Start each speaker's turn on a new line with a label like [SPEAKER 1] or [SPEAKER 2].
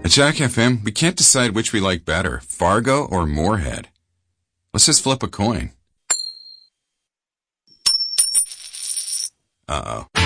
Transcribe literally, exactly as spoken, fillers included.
[SPEAKER 1] At Jack F M, we can't decide which we like better, Fargo or Moorhead. Let's just flip a coin. Uh-oh.